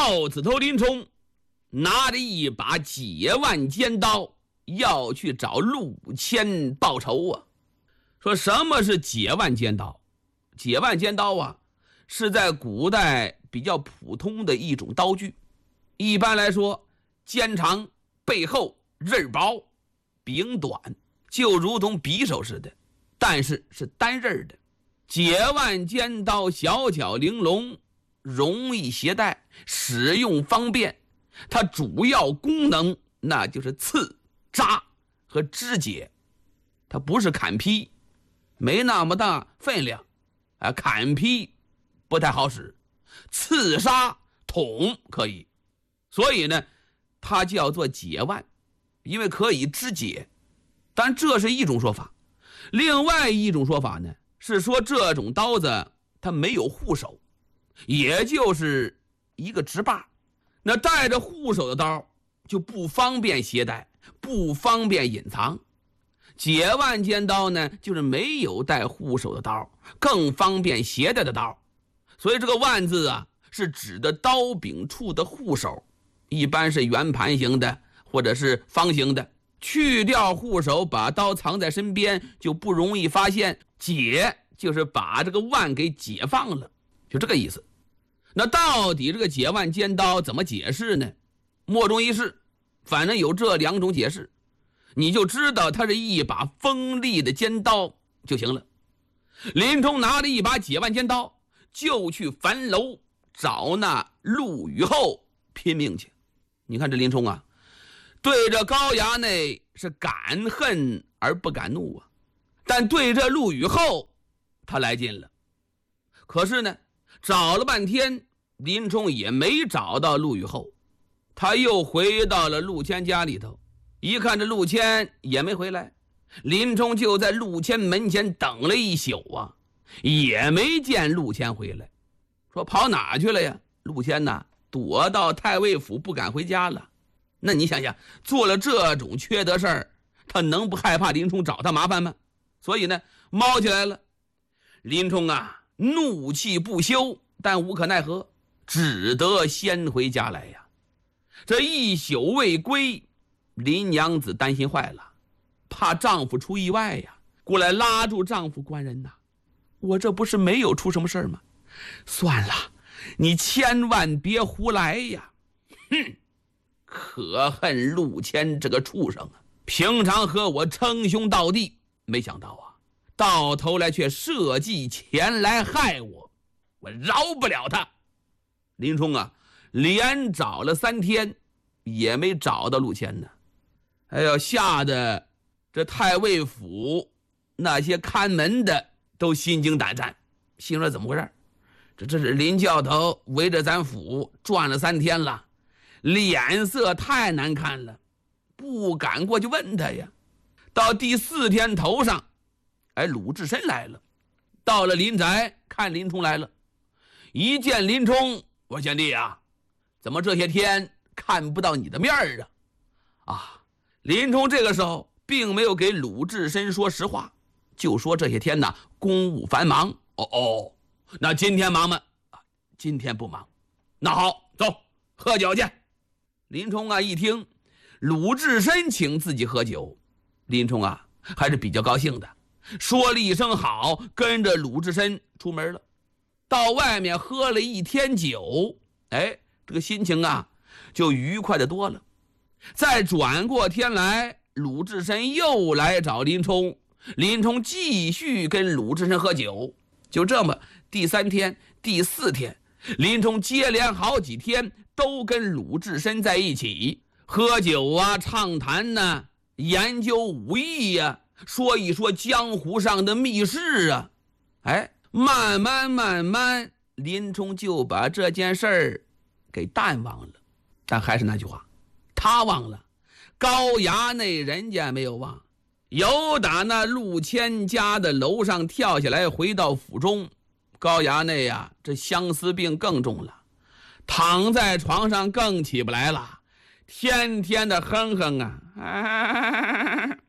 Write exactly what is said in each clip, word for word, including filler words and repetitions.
豹子头林冲拿着一把解腕尖刀要去找陆谦报仇啊。说什么是解腕尖刀？解腕尖刀啊，是在古代比较普通的一种刀具。一般来说，尖长，背厚，刃薄，柄短，就如同匕首似的，但是是单刃的。解腕尖刀小巧玲珑，容易携带，使用方便。它主要功能那就是刺、扎和肢解，它不是砍劈，没那么大分量啊，砍劈不太好使，刺杀捅可以，所以呢它叫做解腕，因为可以肢解。但这是一种说法，另外一种说法呢是说这种刀子它没有护手，也就是一个直把，那带着护手的刀就不方便携带，不方便隐藏。解腕尖刀呢就是没有带护手的刀，更方便携带的刀。所以这个腕字啊是指的刀柄处的护手，一般是圆盘形的或者是方形的，去掉护手，把刀藏在身边就不容易发现。解就是把这个腕给解放了，就这个意思。那到底这个解腕尖刀怎么解释呢？莫衷一是，反正有这两种解释，你就知道它是一把锋利的尖刀就行了。林冲拿着一把解腕尖刀就去樊楼找那陆羽后拼命去。你看这林冲啊，对着高衙内是敢恨而不敢怒啊，但对这陆羽后他来劲了。可是呢找了半天，林冲也没找到陆羽后。他又回到了陆谦家里头，一看这陆谦也没回来，林冲就在陆谦门前等了一宿啊，也没见陆谦回来。说跑哪去了呀？陆谦呐躲到太尉府不敢回家了。那你想想，做了这种缺德事儿，他能不害怕林冲找他麻烦吗？所以呢猫起来了。林冲啊怒气不休，但无可奈何，只得先回家来呀。这一宿未归，林娘子担心坏了，怕丈夫出意外呀，过来拉住丈夫：官人呐，我这不是没有出什么事吗？算了，你千万别胡来呀。哼，可恨陆谦这个畜生啊，平常和我称兄道弟，没想到啊到头来却设计前来害我，我饶不了他。林冲啊连找了三天也没找到陆谦呢。哎呦，吓得这太尉府那些看门的都心惊胆战，心说怎么回事？这这是林教头围着咱府转了三天了，脸色太难看了，不敢过去问他呀。到第四天头上，哎，鲁智深来了，到了林宅看林冲来了。一见林冲，我贤弟啊，怎么这些天看不到你的面儿啊？啊，林冲这个时候并没有给鲁智深说实话，就说这些天呢公务繁忙。哦哦，那今天忙吗？今天不忙。那好，走，喝酒去。林冲啊一听鲁智深请自己喝酒，林冲啊还是比较高兴的，说了一声好，跟着鲁智深出门了。到外面喝了一天酒，哎，这个心情啊就愉快的多了。再转过天来，鲁智深又来找林冲，林冲继续跟鲁智深喝酒。就这么第三天第四天，林冲接连好几天都跟鲁智深在一起喝酒啊，畅谈呢，研究武艺呀、啊，说一说江湖上的秘事啊。哎，慢慢慢慢林冲就把这件事儿给淡忘了。但还是那句话，他忘了，高衙内人家没有忘。由打那陆谦家的楼上跳下来回到府中，高衙内呀、啊、这相思病更重了，躺在床上更起不来了，天天的哼哼啊，啊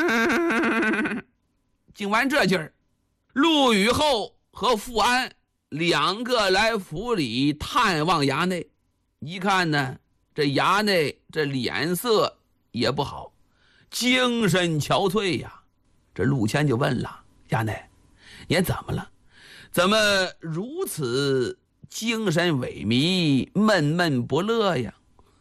嗯，讲完这句儿，陆羽后和富安两个来府里探望衙内，一看呢，这衙内这脸色也不好，精神憔悴呀。这陆谦就问了：“衙内，您怎么了？怎么如此精神萎靡，闷闷不乐呀？”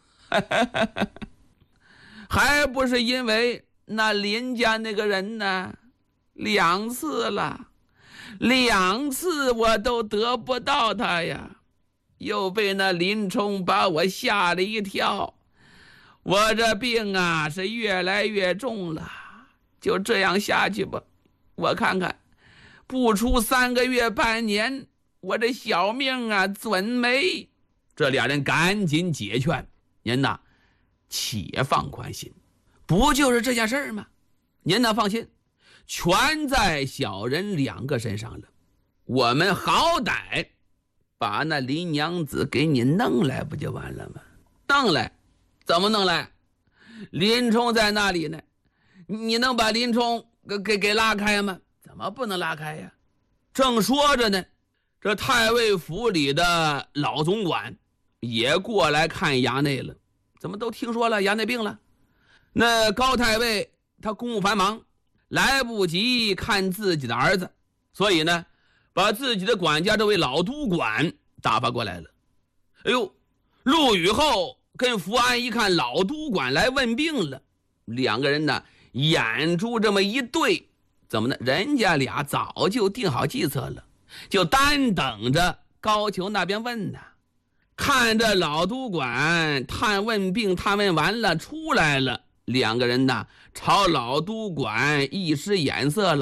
还不是因为那林家那个人呢，两次了，两次我都得不到他呀，又被那林冲把我吓了一跳，我这病啊是越来越重了。就这样下去吧，我看看不出三个月半年，我这小命啊准没。这俩人赶紧解劝：“您呐，且放宽心，不就是这件事吗？您呐放心，全在小人两个身上了。我们好歹把那林娘子给你弄来不就完了吗？弄来，怎么弄来？林冲在那里呢，你能把林冲给给给拉开吗？怎么不能拉开呀？”正说着呢，这太尉府里的老总管也过来看衙内了。怎么都听说了衙内病了？那高太尉他公务繁忙，来不及看自己的儿子，所以呢，把自己的管家这位老督管打发过来了。哎呦，陆羽后跟福安一看老督管来问病了，两个人呢眼珠这么一对，怎么呢？人家俩早就定好计策了，就单等着高俅那边问呢。看着老督管探问病探问完了出来了，两个人呢朝老督管一使眼色了。